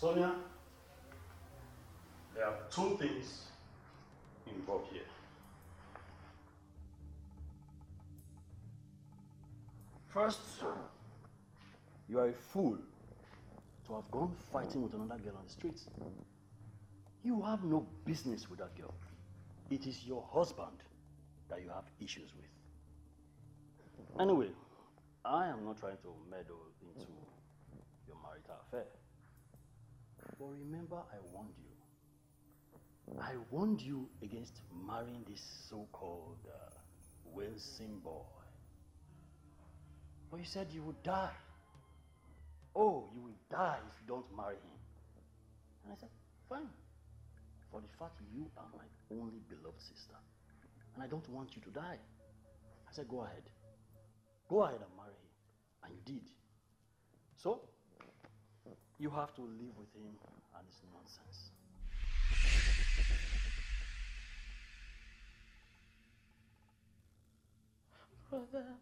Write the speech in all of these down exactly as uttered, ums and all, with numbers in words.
Sonia, there are two things involved here. First, you are a fool to have gone fighting with another girl on the streets. You have no business with that girl. It is your husband that you have issues with. Anyway, I am not trying to meddle into your marital affair. But remember, I warned you. I warned you against marrying this so-called uh, Wilson boy. But you said you would die. Oh, you will die if you don't marry him. And I said, fine. For the fact you are my only beloved sister. And I don't want you to die. I said, go ahead. Go ahead and marry him. And you did. So, you have to live with him and his nonsense. Brother.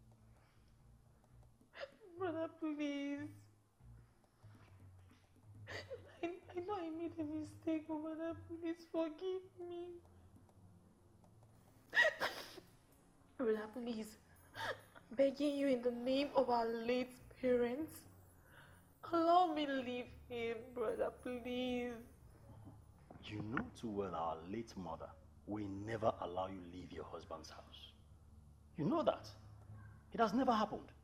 Brother, please. I, I know I made a mistake, but brother, please forgive me. Brother, please. I'm begging you in the name of our late parents. Allow me to leave him, brother, please. You know too well our late mother will never allow you leave your husband's house. You know that. It has never happened.